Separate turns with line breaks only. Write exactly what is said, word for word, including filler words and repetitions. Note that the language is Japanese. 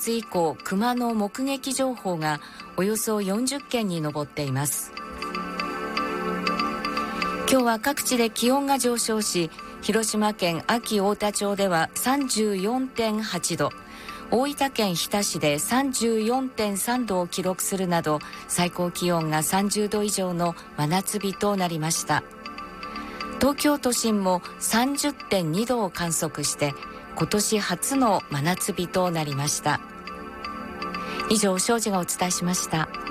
以降、クマの目撃情報がおよそよんじゅっけんに上っています。今日は各地で気温が上昇し、広島県安芸太田町では さんじゅうよんてんはちど、大分県日田市で さんじゅうよんてんさんどを記録するなど、最高気温がさんじゅうど以上の真夏日となりました。東京都心も さんじゅってんにどを観測して、今年初の真夏日となりました。以上、庄司がお伝えしました。